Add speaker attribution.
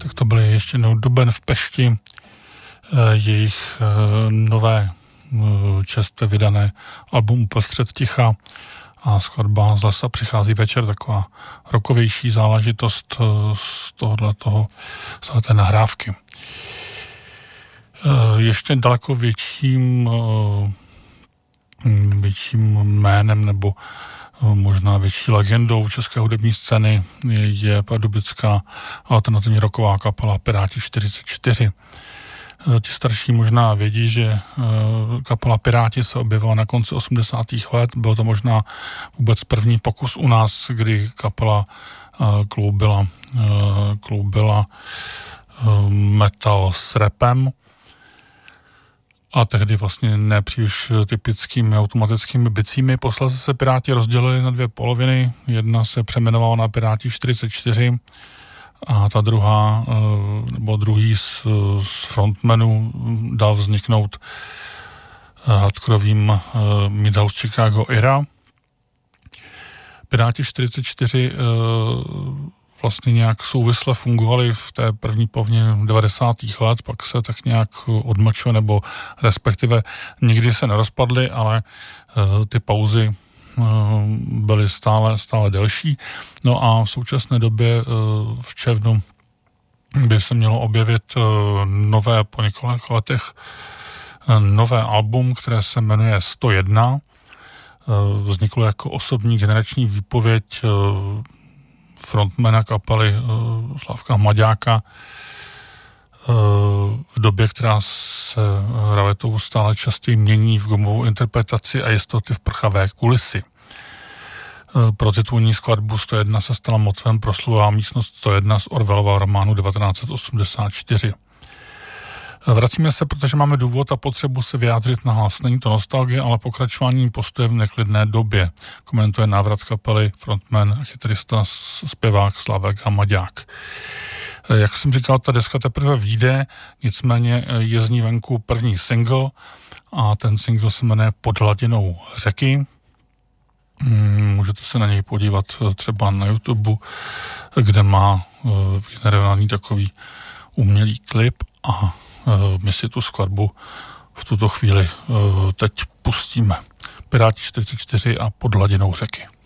Speaker 1: tak to byly ještě jednou Duben v Pešti, jejich nové čerstvě vydané album Uprostřed ticha a skladba Z lesa přichází večer, taková rockovější záležitost z té nahrávky. Ještě daleko větším jménem nebo možná větší legendou české hudební scény je pardubická alternativní rocková kapela Piráti 44. Ti starší možná vědí, že kapela Piráti se objevila na konci 80. let. Byl to možná vůbec první pokus u nás, kdy kapela kloubila metal s rapem. A tehdy vlastně nepříliš typickými automatickými bicími. Posledně se Piráti rozdělili na dvě poloviny. Jedna se přejmenovala na Piráti 44 a ta druhá, nebo druhý z frontmanů dal vzniknout hardcorovým Midhouse Chicago era. Piráti 44 vlastně nějak souvisle fungovali v té první polovině 90. let, pak se tak nějak odmlčili, nebo respektive nikdy se nerozpadly, ale ty pauzy byly stále delší. No a v současné době v červnu by se mělo objevit po několika letech nové album, které se jmenuje 101. Vzniklo jako osobní generační výpověď frontmana kapely Slavka Maďáka v době, která se ravetou stále častěji mění v gumovou interpretaci a jistoty v prchavé kulisy. Pro titulní skladbu 101 se stala motivem proslulá místnost 101 z Orwellova románu 1984. Vracíme se, protože máme důvod a potřebu se vyjádřit nahlas. Není to nostalgie, ale pokračování postoje v neklidné době. Komentuje návrat kapely frontman a kytarista zpěvák Slávek Hamaďák. Jak jsem říkal, ta deska teprve vyjde, nicméně je z ní venku první single a ten single se jmenuje Pod hladinou řeky. Můžete se na něj podívat třeba na YouTube, kde má vygenerovaný takový umělý klip a my si tu skladbu v tuto chvíli teď pustíme. Piráti 44 a Pod hladinou řeky.